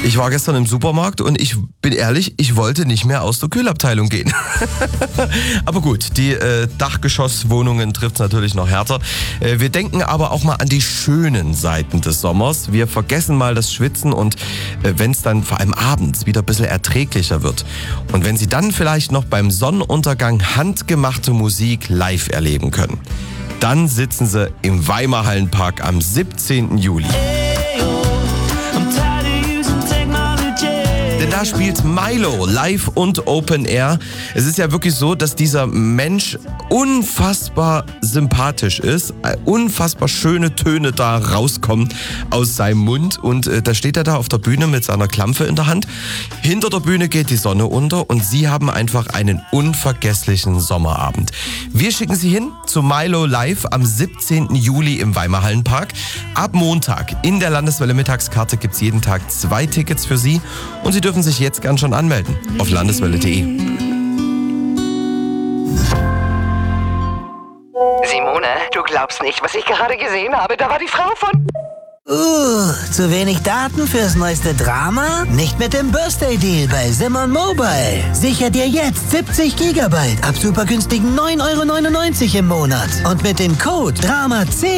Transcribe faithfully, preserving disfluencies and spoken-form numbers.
Ich war gestern im Supermarkt und ich bin ehrlich, ich wollte nicht mehr aus der Kühlabteilung gehen. Aber gut, die äh, Dachgeschosswohnungen trifft es natürlich noch härter. Äh, wir denken aber auch mal an die schönen Seiten des Sommers. Wir vergessen mal das Schwitzen und äh, wenn es dann vor allem abends wieder ein bisschen erträglicher wird. Und wenn Sie dann vielleicht noch beim Sonnenuntergang handgemachte Musik live erleben können, dann sitzen Sie im Weimar Hallenpark am siebzehnten Juli. Denn da spielt Milo live und Open Air. Es ist ja wirklich so, dass dieser Mensch unfassbar sympathisch ist. Unfassbar schöne Töne da rauskommen aus seinem Mund. Und äh, da steht er da auf der Bühne mit seiner Klampfe in der Hand. Hinter der Bühne geht die Sonne unter und Sie haben einfach einen unvergesslichen Sommerabend. Wir schicken Sie hin zu Milo live am siebzehnten Juli im Weimar Hallenpark. Ab Montag in der Landeswelle Mittagskarte gibt es jeden Tag zwei Tickets für Sie. Und Sie dürfen sich jetzt gern schon anmelden auf landeswelle punkt de. Simone, du glaubst nicht, was ich gerade gesehen habe. Da war die Frau von... Uh, zu wenig Daten fürs neueste Drama? Nicht mit dem Birthday Deal bei Simon Mobile. Sicher dir jetzt siebzig Gigabyte ab super günstigen neun Euro neunundneunzig im Monat. Und mit dem Code Drama zehn